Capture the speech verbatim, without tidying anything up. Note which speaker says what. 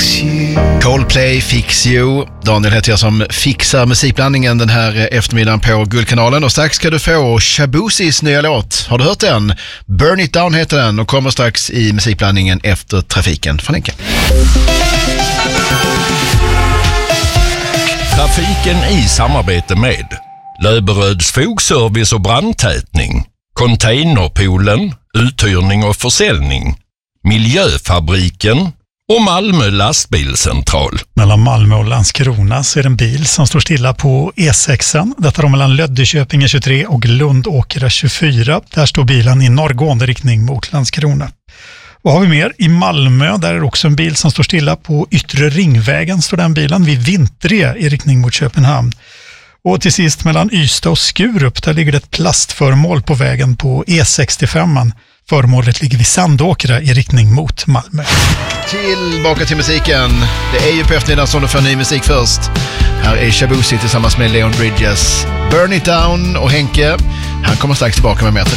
Speaker 1: fix you.
Speaker 2: Coldplay, Fix You. Daniel heter jag som fixar musikblandningen den här eftermiddagen på Guldkanalen. Och strax ska du få Shaboozys nya låt. Har du hört den? Burn It Down heter den och kommer strax i musikblandningen efter trafiken. Från Enke.
Speaker 3: Trafiken i samarbete med Löberöds fogservice och brandtätning, Containerpoolen, uthyrning och försäljning, Miljöfabriken och Malmö lastbilscentral.
Speaker 4: Mellan Malmö och Landskrona så är det en bil som står stilla på E sex. Detta är mellan Löddeköpinge tjugotre och Lundåkra tjugofyra. Där står bilen i norrgående riktning mot Landskrona. Vad har vi mer? I Malmö där är det också en bil som står stilla på Yttre Ringvägen, står den bilen vid Vintre i riktning mot Köpenhamn. Och till sist mellan Ystad och Skurup, där ligger det ett plastföremål på vägen på E sextiofem. Föremålet ligger vid Sandåkra i riktning mot Malmö.
Speaker 2: Tillbaka till musiken. Det är ju på eftermiddagen som du får ny musik först. Här är Shaboozy tillsammans med Leon Bridges. Burn It Down och Henke. Han kommer strax tillbaka med mer.